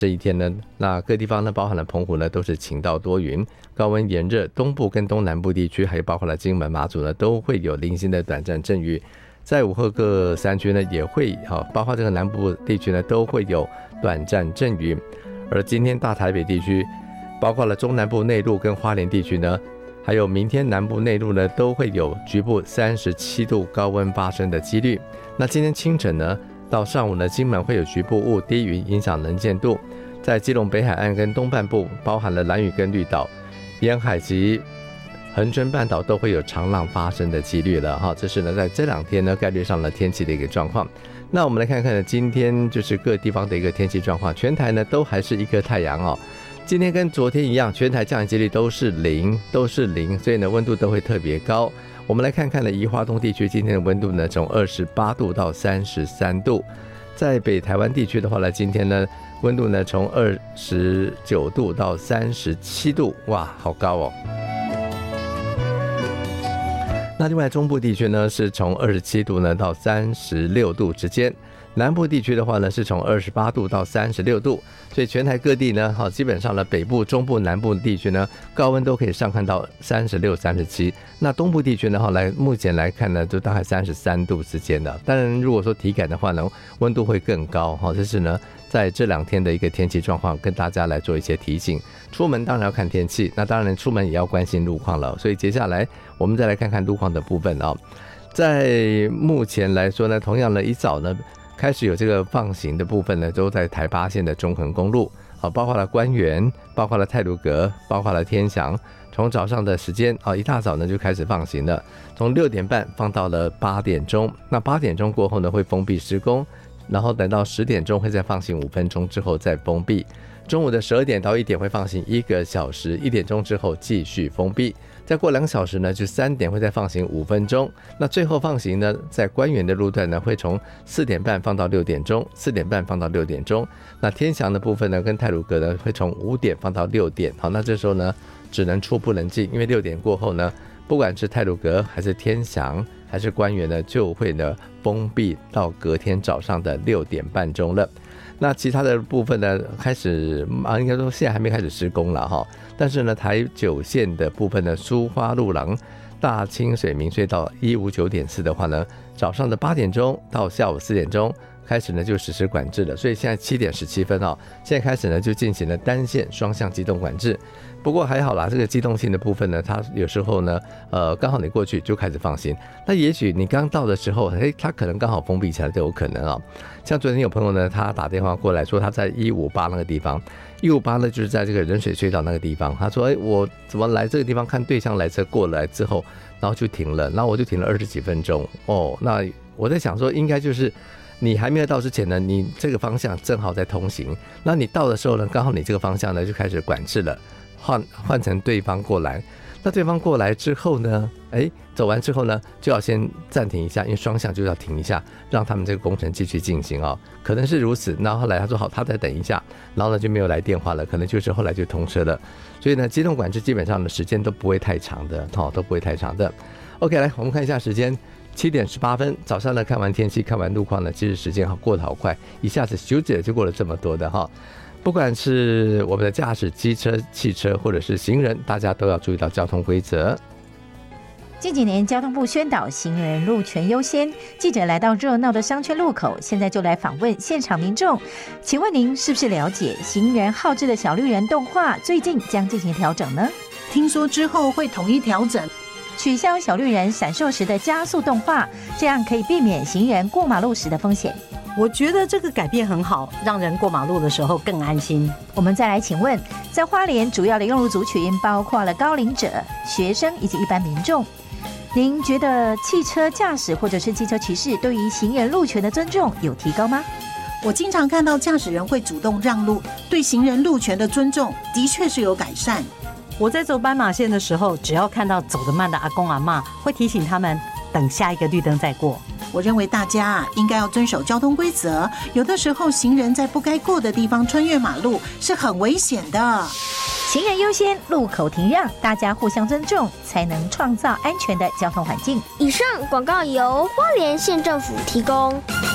这一天呢，那各地方呢，包含了澎湖呢，都是晴到多云，高温炎热，东部跟东南部地区，还有包括了金门、马祖呢，都会有零星的短暂阵雨。在午后各山区呢，也会包括这个南部地区呢，都会有短暂阵雨。而今天大台北地区，包括了中南部内陆跟花莲地区呢，还有明天南部内陆呢，都会有局部37度高温发生的几率。那今天清晨呢，到上午呢，金门会有局部雾低云影响能见度，在基隆北海岸跟东半部，包含了兰屿跟绿岛、沿海及恒春半岛都会有长浪发生的几率了哈。这是呢，在这2天呢概率上的天气的一个状况。那我们来看看呢，今天就是各地方的一个天气状况，全台呢都还是一颗太阳哦。今天跟昨天一样，全台降雨几率都是零，所以呢温度都会特别高。我们来看看呢，宜花东地区今天的温度呢，从28度到33度。在北台湾地区的话呢，今天呢温度呢从29度到37度，哇，好高哦。那另外中部地区呢，是从27度呢到36度之间。南部地区的话呢，是从28度到36度，所以全台各地呢，基本上呢，北部、中部、南部地区呢，高温都可以上看到36、37。那东部地区呢，目前来看呢，就大概33度之间的。当然，如果说体感的话呢，温度会更高。这是呢，在这2天的一个天气状况，跟大家来做一些提醒。出门当然要看天气，那当然出门也要关心路况了。所以接下来我们再来看看路况的部分啊。在目前来说呢，同样呢，一早呢，开始有这个放行的部分呢，都在台8线的中横公路，包括了关园，包括了太鲁阁，包括了天祥，从早上的时间一大早呢就开始放行了，从6点半放到了8点钟。那8点钟过后呢，会封闭施工，然后等到10点钟会再放行5分钟之后再封闭。中午的12点到1点会放行1个小时，1点钟之后继续封闭。再过2小时呢，就3点会再放行5分钟。那最后放行呢，在关园的路段呢，会从4点半放到6点钟，4点半放到6点钟。那天祥的部分呢，跟太鲁阁呢，会从5点放到6点。好，那这时候呢，只能出不能进，因为6点过后呢，不管是太鲁阁还是天祥还是关园呢，就会呢封闭到隔天早上的6点半钟了。那其他的部分呢，开始应该说现在还没开始施工了哈。但是呢，台9线的部分呢，苏花路廊、大清水明隧道159.4的话呢，早上的8点钟到下午4点钟开始呢就实施管制了。所以现在7点17分现在开始呢就进行了单线双向机动管制。不过还好啦，这个机动性的部分呢，它有时候呢，刚好你过去就开始放行。那也许你刚到的时候，它可能刚好封闭起来都有可能像昨天有朋友呢，他打电话过来说他在158那个地方，158呢就是在这个人水隧道那个地方。他说，我怎么来这个地方看对向来车过来之后，然后就停了，然后我就停了20几分钟。那我在想说，应该就是你还没有到之前呢，你这个方向正好在通行，那你到的时候呢，刚好你这个方向呢就开始管制了。换成对方过来，那对方过来之后呢，走完之后呢，就要先暂停一下，因为双向就要停一下，让他们这个工程继续进行可能是如此。然后后来他说好，他再等一下，然后呢就没有来电话了，可能就是后来就通车了。所以呢，机动管制基本上的时间都不会太长的，都不会太长的。OK， 来我们看一下时间，7点18分，早上呢看完天气，看完路况呢，其实时间过得好快，一下子休息就过了这么多的不管是我们的驾驶机车、汽车或者是行人，大家都要注意到交通规则。 近几年交通部宣导行人路权优先，记者来到热闹的商圈路口，现在就来访问现场民众。请问您是不是了解行人好志的小绿人动画最近将进行调整呢？ 听说之后会统一调整， 取消小绿人闪烁时的加速动画，这样可以避免行人过马路时的风险。 我觉得这个改变很好，让人过马路的时候更安心。 我们再来请问，在花莲主要的用路族群包括了高龄者、学生以及一般民众，您觉得汽车驾驶或者是机车骑士对于行人路权的尊重有提高吗？ 我经常看到驾驶人会主动让路，对行人路权的尊重的确是有改善。 我在走斑马线的时候，只要看到走得慢的阿公阿嬷，会提醒他们等下一个绿灯再过。 我认为大家应该要遵守交通规则，有的时候行人在不该过的地方穿越马路是很危险的。 行人优先，路口停让，大家互相尊重，才能创造安全的交通环境。 以上广告由花莲县政府提供。